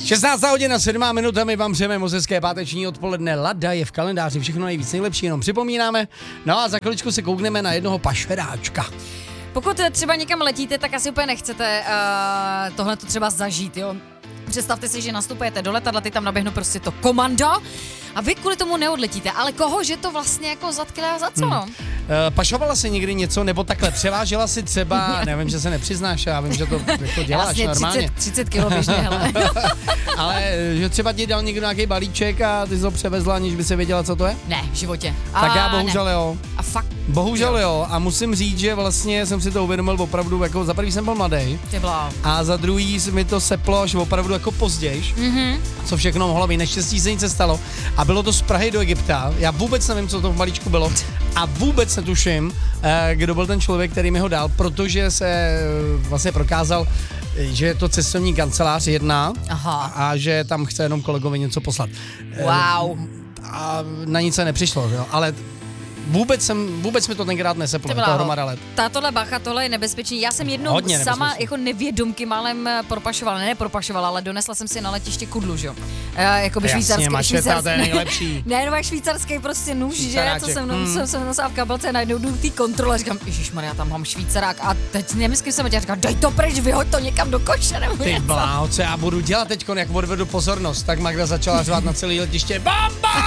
16 hodin a 7 minut a my vám přejeme moc hezké páteční odpoledne. Lada je v kalendáři, všechno nejvíc nejlepší, jenom připomínáme. No a za chviličku se koukneme na jednoho pašeráčka. Pokud třeba někam letíte, tak asi úplně nechcete tohle to třeba zažít, jo. Představte si, že nastupujete do letadla, ty tam naběhnou prostě to komando a vy kvůli tomu neodletíte. Ale koho, že to vlastně jako zatkne a za co, no? Pašovala si někdy něco, nebo takhle převážela si třeba, nevím, že se nepřiznáš, já vím, že to jako děláš vlastně normálně. 30 kilo běžně, hele. Ale že třeba ti dal někdo nějaký balíček a ty jsi ho převezla, aniž by se věděla, co to je? Ne, v životě. Tak já bohužel jo. A fakt? Bohužel jo. A musím říct, že vlastně jsem si to uvědomil opravdu, jako za prvý jsem byl mladý. A za druhý mi to seplo až opravdu jako později. Co všechno mohlo být. Neštěstí se nic se stalo. A bylo to z Prahy do Egypta. Já vůbec nevím, co to v balíčku bylo. A vůbec netuším, kdo byl ten člověk, který mi ho dal, protože se vlastně prokázal, že je to cestovní kancelář jedna. Aha. A že tam chce jenom kolegovi něco poslat. Wow. A na nic se nepřišlo, jo. Ale vůbec mi to tenkrát neseplo, je to hromada let. Tohle bacha, tohle je nebezpečný. Já jsem jednou sama jako nevědomky málem nepropašovala, ale donesla jsem si na letiště kudlu, že jo. Jakoby švýcarský. Mačeta, to je nejlepší. Ne, no švýcarský prostě nůž, že? Co jsem nosila v kabelce, najednou jdu té kontrole, říkám, ježišmarja, tam mám švýcarák a teď nevím, s kým jsem říkám, dej to pryč, vyhoď to někam do koše, nebo Ty bláho, co já budu dělat teďkon, jak odvedu pozornost, tak Magda začala řvát na celé letiště, bamba!